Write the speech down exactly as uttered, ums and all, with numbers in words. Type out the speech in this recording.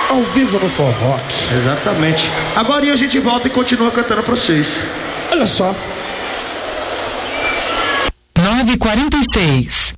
Ao vivo no forró. Exatamente. Agora a gente volta e continua cantando pra vocês. Olha só. nove e quarenta e seis.